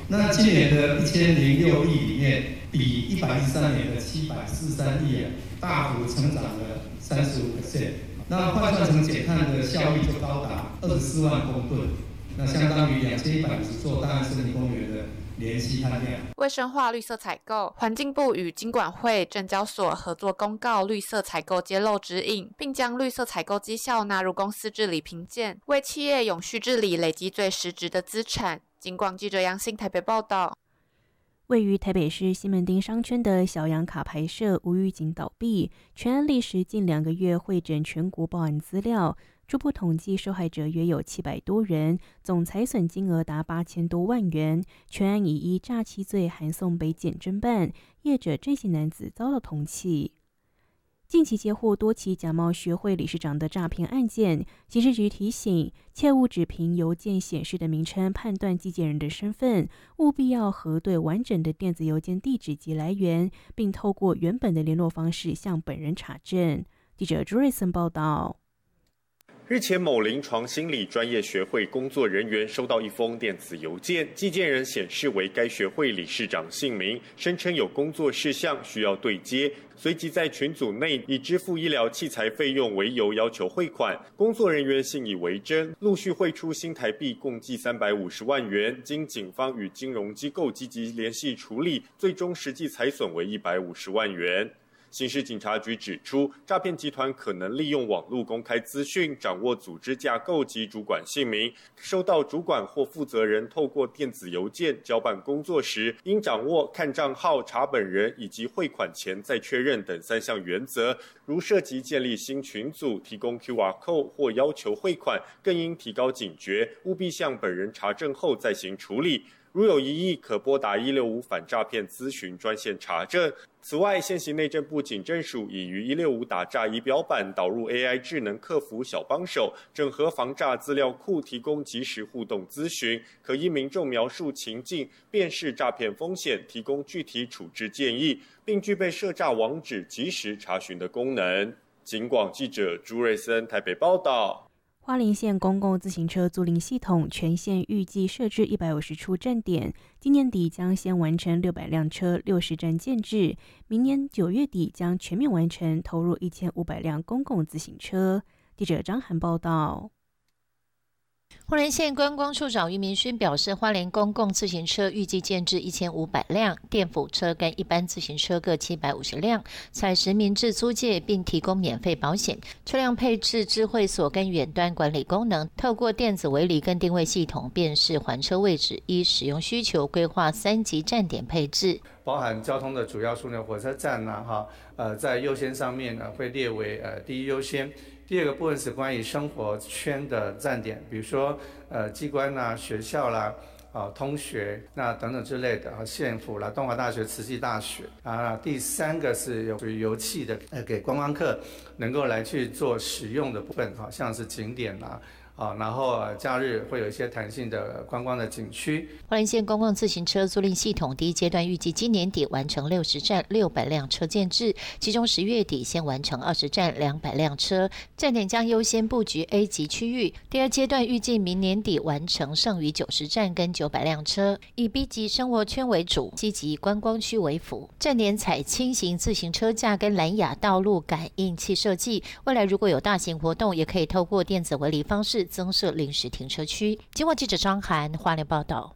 那今年的1006亿里面，比113年的743亿大幅成长了35%。那换算成减碳的效益就高达24万公吨，那相当于2150座大安森林公园的连续碳量。 为深化绿色采购，环境部与金管会、证交所合作公告绿色采购揭露指引，并将绿色采购绩效纳入公司治理评鉴，为企业永续治理累积最实质的资产。警广记者杨欣台北报道。 位于台北市西门町商圈的小洋卡牌社无预警倒闭，全案历时近2个月汇整全国报案资料，初步统计受害者约有700多人，总财损金额达8000多万元。全案已依诈欺罪函送北检侦办，业者郑姓男子遭到通缉。近期接获多起假冒学会理事长的诈骗案件，刑事局提醒，切勿只凭邮件显示的名称判断寄件人的身份，务必要核对完整的电子邮件地址及来源，并透过原本的联络方式向本人查证。记者朱瑞森报道。 日前，某临床心理专业学会工作人员收到一封电子邮件，寄件人显示为该学会理事长姓名，声称有工作事项需要对接，随即在群组内以支付医疗器材费用为由要求汇款。工作人员信以为真，陆续汇出新台币共计350万元，经警方与金融机构积极联系处理，最终实际财损为150万元。刑事警察局指出，诈骗集团可能利用网络公开资讯，掌握组织架构及主管姓名。收到主管或负责人透过电子邮件交办工作时，应掌握看账号、查本人以及汇款前再确认等3项原则。如涉及建立新群组、提供 QR code 或要求汇款，更应提高警觉，务必向本人查证后再行处理。如有疑义，可拨打165反诈骗咨询专线查证。此外，现行内政部警政署已于165打诈仪表板导入 AI 智能客服小帮手，整合防诈资料库，提供即时互动咨询，可依民众描述情境，辨识诈骗风险，提供具体处置建议，并具备设诈网址即时查询的功能。警广记者朱瑞森台北报道。 花莲县公共自行车租赁系统全县预计设置150处站点，今年底将先完成600辆车60站建制，明年9月底将全面完成投入1500辆公共自行车。记者张涵报道。 花莲县观光处长于明勋表示，花莲公共自行车预计建置1500辆，电辅车跟一般自行车各750辆，采实名制租借，并提供免费保险。车辆配置智慧锁跟远端管理功能，透过电子围篱跟定位系统辨识还车位置，依使用需求规划3级站点配置， 包含交通的主要枢纽火车站在优先上面会列为第一优先。第二个部分是关于生活圈的站点，比如说机关啦、学校啦、通学那等等之类的，县府啦、东华大学、慈济大学第三个是有属于油气的，给观光客能够来去做使用的部分，像是景点啦。然后假日会有一些弹性的观光的景区。 花莲县公共自行车租赁系统第一阶段预计今年底完成60站600辆车建制，其中10月底先完成20站200辆车，站点将优先布局 A 级区域。第二阶段预计明年底完成剩余90站跟900辆车，以 B 级生活圈为主，C 级观光区为辅。站点采轻型自行车架跟蓝牙道路感应器设计，未来如果有大型活动，也可以透过电子围篱方式增设临时停车区。经过记者张涵花莲报道。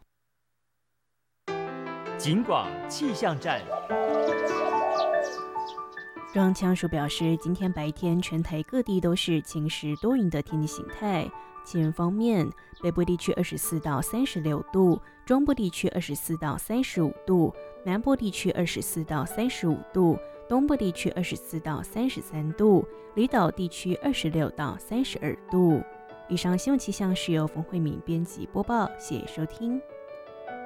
警广气象站。 中央气象署表示，今天白天全台各地都是晴时多云的天气形态。气温方面，北部地区24到36度，中部地区24到35度，南部地区24到35度，东部地区24到33度，离岛地区26到32度。以上新闻气象是由冯慧敏编辑播报，谢谢收听。